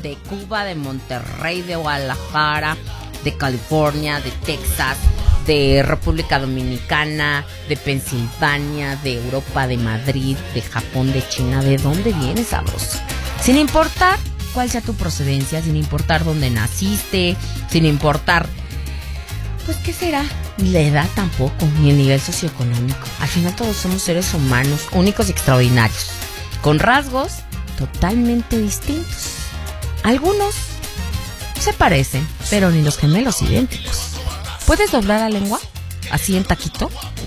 de Cuba, de Monterrey, de Guadalajara, de California, de Texas, de República Dominicana, de Pensilvania, de Europa, de Madrid, de Japón, de China. ¿De dónde vienes, sabroso? Sin importar cuál sea tu procedencia, sin importar dónde naciste, sin importar, pues, ¿qué será? Ni la edad tampoco, ni el nivel socioeconómico. Al final todos somos seres humanos, únicos y extraordinarios, con rasgos totalmente distintos. Algunos se parecen, pero ni los gemelos idénticos. ¿Puedes doblar la lengua? ¿Así en taquito?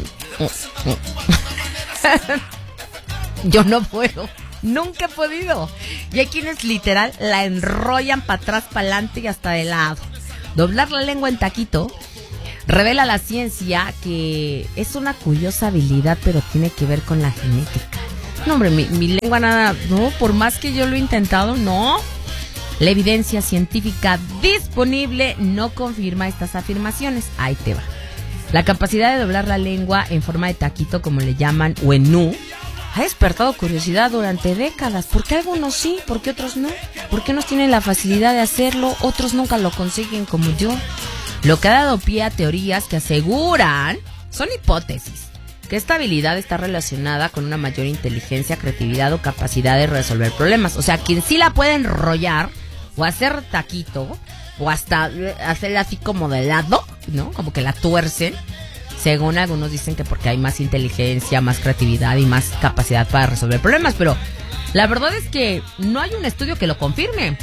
Yo no puedo. Nunca he podido. Y hay quienes literal la enrollan para atrás, para adelante y hasta de lado. Doblar la lengua en taquito revela la ciencia que es una curiosa habilidad, pero tiene que ver con la genética. No, hombre, mi lengua nada, no, por más que yo lo he intentado, no. La evidencia científica disponible no confirma estas afirmaciones. Ahí te va. La capacidad de doblar la lengua en forma de taquito, como le llaman, o en nu, ha despertado curiosidad durante décadas. ¿Por qué algunos sí? ¿Por qué otros no? ¿Por qué unos tienen la facilidad de hacerlo? Otros nunca lo consiguen como yo. Lo que ha dado pie a teorías que aseguran, son hipótesis, que esta habilidad está relacionada con una mayor inteligencia, creatividad o capacidad de resolver problemas. O sea, quien sí la puede enrollar o hacer taquito o hasta hacerla así como de lado, ¿no? Como que la tuercen. Según algunos dicen que porque hay más inteligencia, más creatividad y más capacidad para resolver problemas. Pero la verdad es que no hay un estudio que lo confirme.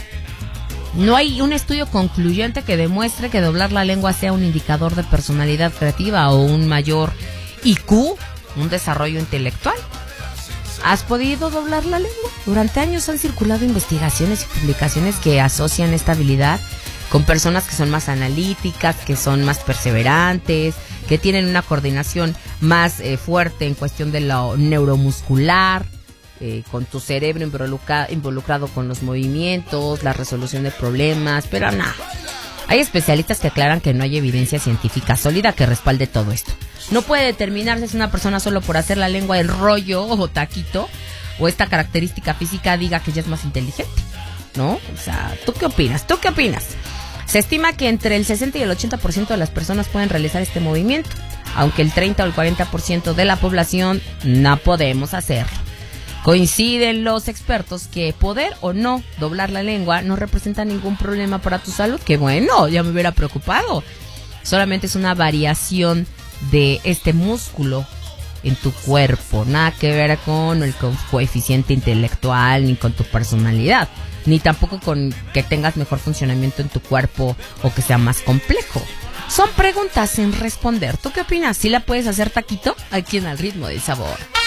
No hay un estudio concluyente que demuestre que doblar la lengua sea un indicador de personalidad creativa o un mayor IQ, un desarrollo intelectual. ¿Has podido doblar la lengua? Durante años han circulado investigaciones y publicaciones que asocian esta habilidad con personas que son más analíticas, que son más perseverantes, que tienen una coordinación más fuerte en cuestión de lo neuromuscular, con tu cerebro involucrado con los movimientos, la resolución de problemas, pero nada. Hay especialistas que aclaran que no hay evidencia científica sólida que respalde todo esto. No puede determinarse si una persona solo por hacer la lengua el rollo o taquito o esta característica física diga que ella es más inteligente, ¿no? O sea, ¿tú qué opinas? ¿Tú qué opinas? Se estima que entre el 60 y el 80% de las personas pueden realizar este movimiento, aunque el 30 o el 40% de la población no podemos hacerlo. Coinciden los expertos que poder o no doblar la lengua no representa ningún problema para tu salud. ¡Qué bueno! Ya me hubiera preocupado. Solamente es una variación de este músculo en tu cuerpo. Nada que ver con el coeficiente intelectual, ni con tu personalidad, ni tampoco con que tengas mejor funcionamiento en tu cuerpo o que sea más complejo. Son preguntas sin responder. ¿Tú qué opinas? ¿Sí la puedes hacer taquito? Aquí en Al Ritmo del Sabor.